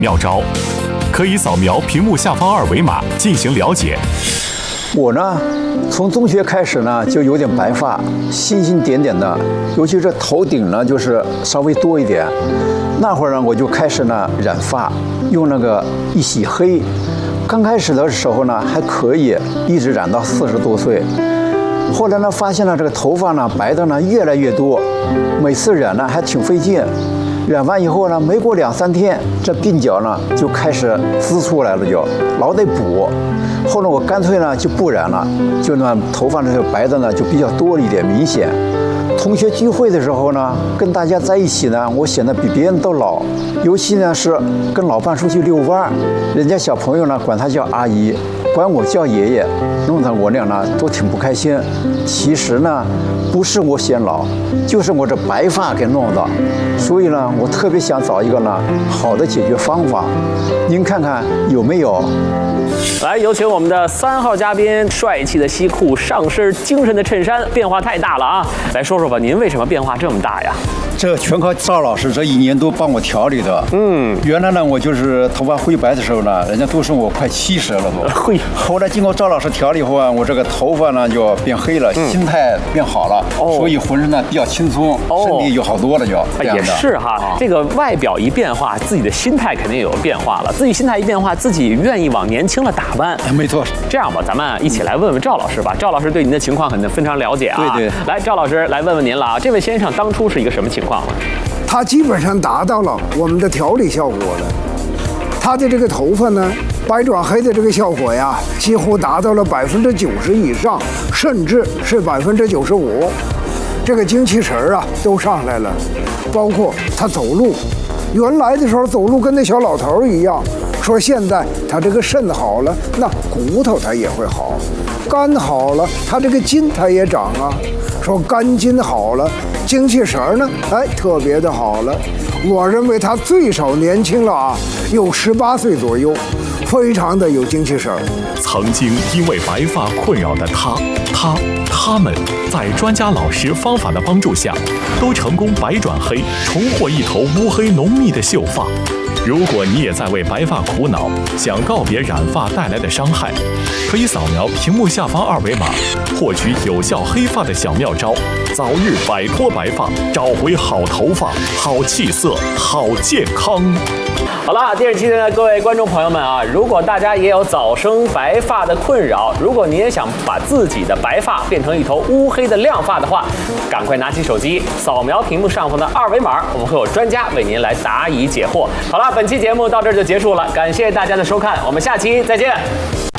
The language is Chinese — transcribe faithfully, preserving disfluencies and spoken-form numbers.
妙招，可以扫描屏幕下方二维码进行了解。 我呢，从中学开始呢，就有点白发，星星点点的，尤其是头顶呢，就是稍微多一点。那会儿呢，我就开始呢染发，用那个一洗黑。刚开始的时候呢，还可以，一直染到四十多岁。后来呢，发现了这个头发呢白的呢越来越多，每次染呢还挺费劲。染完以后呢，没过两三天，这鬓角呢就开始滋出来了，就老得补。后来我干脆呢就不染了，就那头发这个白的呢就比较多了一点，明显。同学聚会的时候呢，跟大家在一起呢，我显得比别人都老。尤其呢是跟老伴出去遛弯儿，人家小朋友呢管他叫阿姨，管我叫爷爷，弄得我俩呢都挺不开心。其实呢，不是我显老，就是我这白发给弄的。所以呢，我特别想找一个呢好的解决方法，您看看有没有？ 来，有请我们的三号嘉宾，帅气的西裤，上身精神的衬衫，变化太大了啊！来说说吧，您为什么变化这么大呀？ 这全靠赵老师这一年多帮我调理的。嗯，原来呢，我就是头发灰白的时候呢，人家都说我快七十了都。 嘿， 后来经过赵老师调理以后啊，我这个头发呢就变黑了，嗯、心态变好了，哦、所以浑身呢比较轻松，哦、身体就好多了就。这样的也是哈，啊、这个外表一变化，自己的心态肯定有变化了。自己心态一变化，自己愿意往年轻了打扮。 没错。 这样吧，咱们一起来问问赵老师吧。赵老师对您的情况很非常了解啊。 对对。 来，赵老师来问问您了啊，这位先生当初是一个什么情况呢？ 他基本上达到了我们的调理效果了，他的这个头发呢，白转黑的这个效果呀，几乎达到了百分之九十以上，甚至是百分之九十五。这个精气神儿啊都上来了，包括他走路，原来的时候走路跟那小老头一样。说现在他这个肾好了，那骨头他也会好，肝好了，他这个筋他也长啊。说肝筋好了，精气神呢，哎，特别的好了。我认为他最少年轻了啊，有十八岁左右，非常的有精气神。 曾经因为白发困扰的他、他、他们，在专家老师方法的帮助下，都成功白转黑，重获一头乌黑浓密的秀发。如果你也在为白发苦恼，想告别染发带来的伤害，可以扫描屏幕下方二维码，获取有效黑发的小妙招，早日摆脱白发，找回好头发、好气色、好健康。 好了，电视机的各位观众朋友们啊，如果大家也有早生白发的困扰，如果你也想把自己的白发变成一头乌黑的亮发的话，赶快拿起手机扫描屏幕上方的二维码，我们会有专家为您来答疑解惑。好了，本期节目到这儿就结束了，感谢大家的收看，我们下期再见。